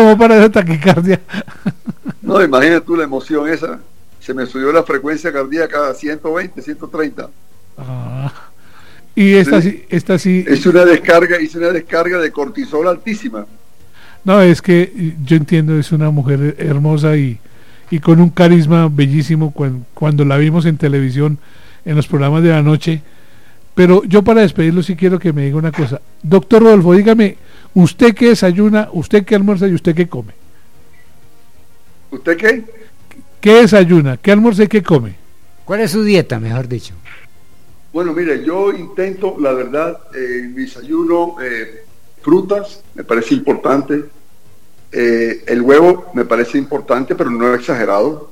tomó para esa taquicardia? No, imagínate tú la emoción esa. Se me subió la frecuencia cardíaca a 120, 130. Ah, y esta sí. Hice una descarga de cortisol altísima. No, es que yo entiendo, es una mujer hermosa y con un carisma bellísimo cuando la vimos en televisión, en los programas de la noche. Pero yo, para despedirlo, sí quiero que me diga una cosa. Doctor Rodolfo, dígame, ¿usted qué desayuna, usted qué almuerza y usted qué come? ¿Usted qué? ¿Qué desayuna, qué almuerza y qué come? ¿Cuál es su dieta, mejor dicho? Bueno, mire, yo intento, la verdad, en mi desayuno, frutas, me parece importante. El huevo me parece importante, pero no exagerado.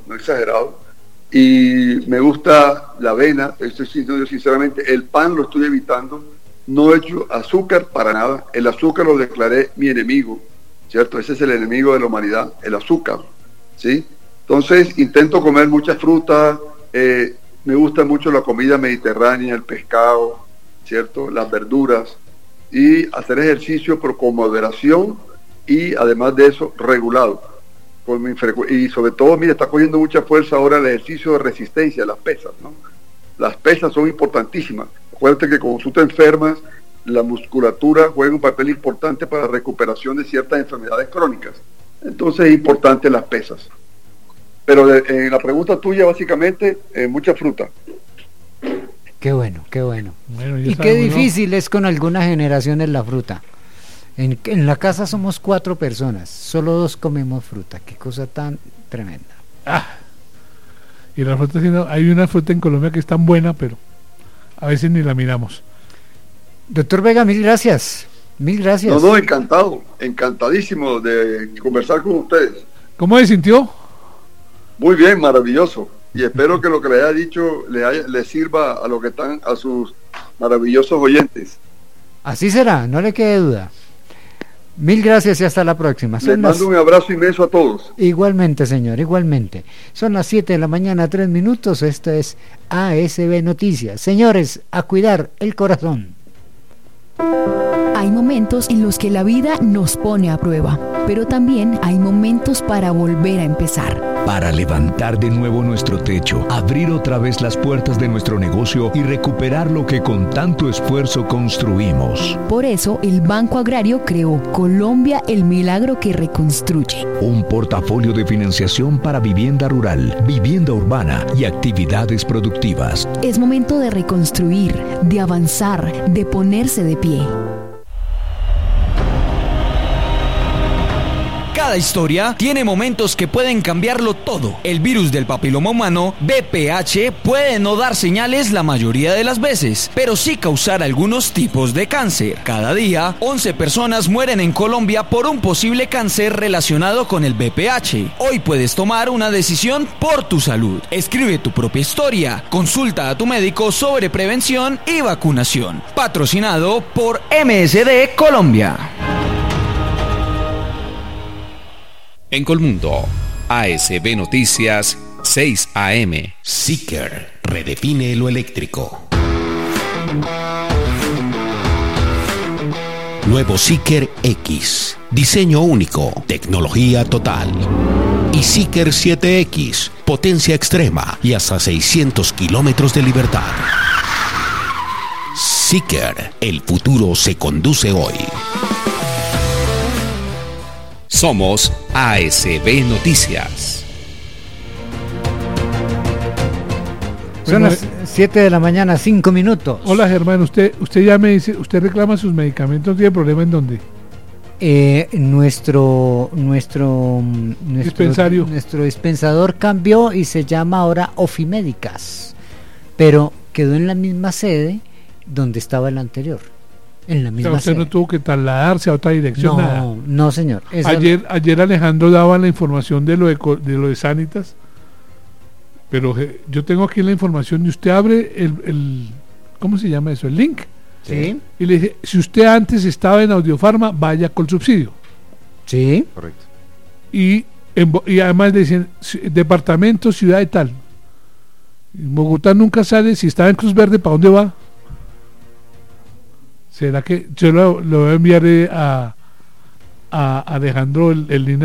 Y me gusta la avena, estoy diciendo sinceramente, el pan lo estoy evitando, no he hecho azúcar para nada, el azúcar lo declaré mi enemigo, ¿cierto? Ese es el enemigo de la humanidad, el azúcar, ¿sí? Entonces intento comer mucha fruta, me gusta mucho la comida mediterránea, el pescado, ¿cierto? Las verduras, y hacer ejercicio pero con moderación y además de eso regulado. Y sobre todo, mira, está cogiendo mucha fuerza ahora el ejercicio de resistencia, las pesas, ¿no? Las pesas son importantísimas. Acuérdate que cuando tú te enfermas, la musculatura juega un papel importante para la recuperación de ciertas enfermedades crónicas. Entonces es importante las pesas. Pero en la pregunta tuya, básicamente, mucha fruta. Qué bueno, qué bueno. Y Bueno, qué difícil es con algunas generaciones la fruta. En la casa somos 4 personas, solo 2 comemos fruta. Qué cosa tan tremenda. Y la fruta, hay una fruta en Colombia que es tan buena, pero a veces ni la miramos. Doctor Vega, mil gracias. Mil gracias. No, encantadísimo de conversar con ustedes. ¿Cómo se sintió? Muy bien, maravilloso. Y espero que lo que le haya dicho le sirva a sus maravillosos oyentes. Así será, no le quede duda. Mil gracias y hasta la próxima. Les mando un abrazo inmenso a todos. Igualmente, señor, igualmente. Son las 7 de la mañana, 3 minutos. Esto es ASB Noticias. Señores, a cuidar el corazón. Hay momentos en los que la vida nos pone a prueba, pero también hay momentos para volver a empezar. Para levantar de nuevo nuestro techo, abrir otra vez las puertas de nuestro negocio y recuperar lo que con tanto esfuerzo construimos. Por eso, el Banco Agrario creó Colombia, el milagro que reconstruye. Un portafolio de financiación para vivienda rural, vivienda urbana y actividades productivas. Es momento de reconstruir, de avanzar, de ponerse de pie. Cada historia tiene momentos que pueden cambiarlo todo. El virus del papiloma humano, VPH, puede no dar señales la mayoría de las veces, pero sí causar algunos tipos de cáncer. Cada día, 11 personas mueren en Colombia por un posible cáncer relacionado con el VPH. Hoy puedes tomar una decisión por tu salud. Escribe tu propia historia. Consulta a tu médico sobre prevención y vacunación. Patrocinado por MSD Colombia. En Colmundo, ASB Noticias, 6 AM. Seeker redefine lo eléctrico. Nuevo Seeker X. Diseño único, tecnología total. Y Seeker 7X, potencia extrema y hasta 600 kilómetros de libertad. Seeker, el futuro se conduce hoy. Somos ASB Noticias. Son las 7 de la mañana, 5 minutos. Hola, Germán, usted ya me dice, usted reclama sus medicamentos, ¿tiene problema en dónde? Nuestro dispensario. Nuestro dispensador cambió y se llama ahora Ofimédicas, pero quedó en la misma sede donde estaba el anterior. En la misma usted sede. no tuvo que trasladarse a otra dirección, nada. No, señor. Ayer Alejandro daba la información de lo de Sanitas, pero yo tengo aquí la información y usted abre el ¿cómo se llama eso? El link. Sí. Y le dije, si usted antes estaba en Audiofarma, vaya con subsidio. Sí. Correcto. Y además le dicen, departamento, ciudad y tal. En Bogotá nunca sale, si estaba en Cruz Verde, ¿para dónde va? ¿Será que yo lo voy a enviar a Alejandro el link